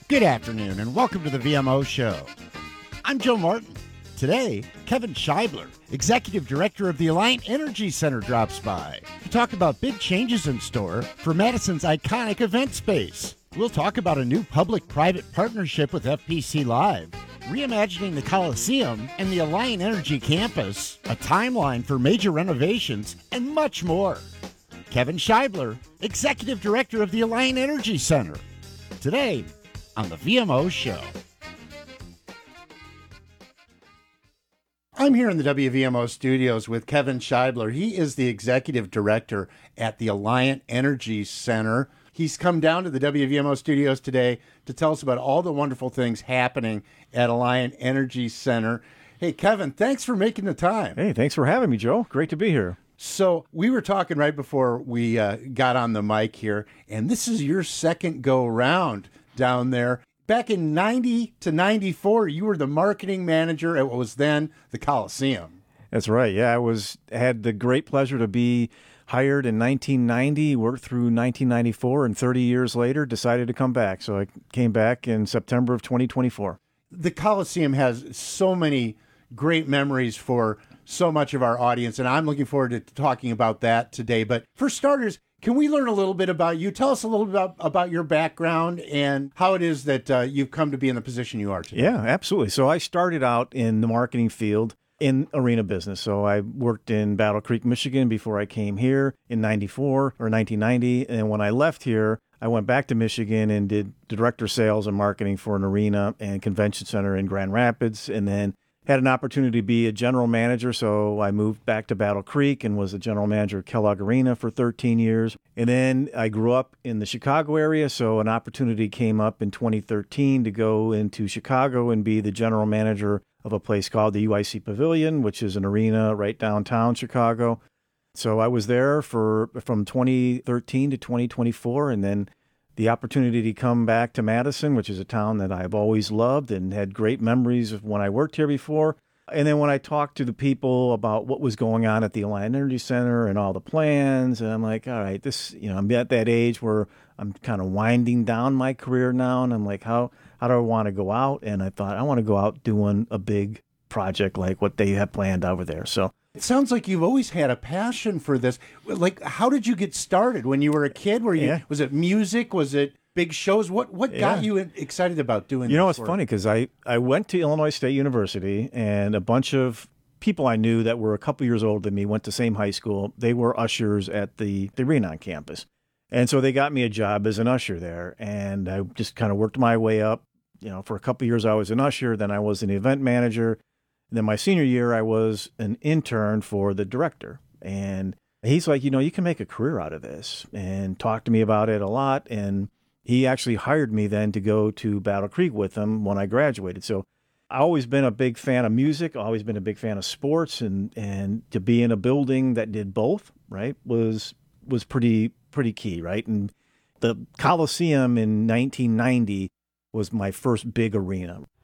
Good afternoon and welcome to the VMO Show. I'm Joe Martin. Today, Kevin Scheibler, Executive Director of the Alliant Energy Center, drops by to talk about big changes in store for Madison's iconic event space. We'll talk about a new public-private partnership with FPC Live, reimagining the Coliseum and the Alliant Energy Campus, a timeline for major renovations, and much more. Kevin Scheibler, Executive Director of the Alliant Energy Center. Today on the VMO Show. I'm here in the WVMO studios with Kevin Scheibler. He is the Executive Director at the Alliant Energy Center. He's come down to the WVMO studios today to tell us about all the wonderful things happening at Alliant Energy Center. Hey, Kevin, thanks for making the time. Hey, thanks for having me, Joe. Great to be here. So we were talking right before we got on the mic here, and this is your second go-round down there. Back in 90 to 94, you were the marketing manager at what was then the Coliseum. That's right. Yeah, I had the great pleasure to be hired in 1990, worked through 1994, and 30 years later decided to come back. So I came back in September of 2024. The Coliseum has so many great memories for so much of our audience, and I'm looking forward to talking about that today. But for starters, can we learn a little bit about you? Tell us a little bit about your background and how it is that you've come to be in the position you are today. Yeah, absolutely. So I started out in the marketing field in arena business. So I worked in Battle Creek, Michigan before I came here in 94 or 1990. And when I left here, I went back to Michigan and did director sales and marketing for an arena and convention center in Grand Rapids. And then had an opportunity to be a general manager, so I moved back to Battle Creek and was a general manager at Kellogg Arena for 13 years. And then I grew up in the Chicago area, so an opportunity came up in 2013 to go into Chicago and be the general manager of a place called the UIC Pavilion, which is an arena right downtown Chicago. So I was there from 2013 to 2024, and then the opportunity to come back to Madison, which is a town that I've always loved and had great memories of when I worked here before. And then when I talked to the people about what was going on at the Alliant Energy Center and all the plans, and I'm like, all right, I'm at that age where I'm kind of winding down my career now. And I'm like, how do I want to go out? And I thought I want to go out doing a big project like what they have planned over there. So it sounds like you've always had a passion for this. Like, how did you get started when you were a kid? Was it music? Was it big shows? What got you excited about doing this? You know, it's funny because I went to Illinois State University, and a bunch of people I knew that were a couple years older than me went to the same high school. They were ushers at the arena on campus. And so they got me a job as an usher there. And I just kind of worked my way up. You know, for a couple years I was an usher, then I was an event manager. And then my senior year, I was an intern for the director. And he's like, you can make a career out of this, and talked to me about it a lot. And he actually hired me then to go to Battle Creek with him when I graduated. So I've always been a big fan of music, always been a big fan of sports, and to be in a building that did both, right, was pretty key, right? And the Coliseum in 1990 was my first big arena.